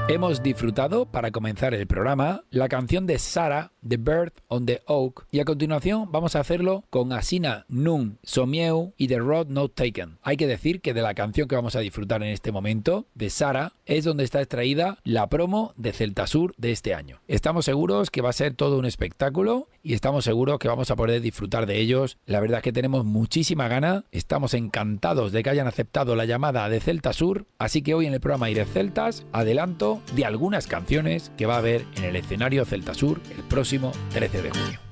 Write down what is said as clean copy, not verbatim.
Hemos disfrutado, para comenzar el programa, la canción de Sarah, The Bird on the Oak, y a continuación vamos a hacerlo con Asina Nun Somieu y The Road Not Taken. Hay que decir que de la canción que vamos a disfrutar en este momento, de Sarah, es donde está extraída la promo de Celtasur de este año. Estamos seguros que va a ser todo un espectáculo y estamos seguros que vamos a poder disfrutar de ellos. La verdad es que tenemos muchísima gana, estamos encantados de que hayan aceptado la llamada de Celtasur, así que hoy en el programa Aires Celtas adelanto de algunas canciones que va a haber en el escenario Celtasur el próximo 13 de junio.